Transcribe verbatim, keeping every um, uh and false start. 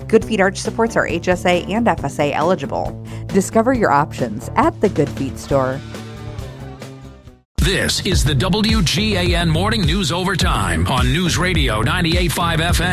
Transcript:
Good Feet arch supports are H S A and F S A eligible. Discover your options at the Good Feet store. This is the W G A N Morning News Overtime on News Radio ninety-eight point five F M.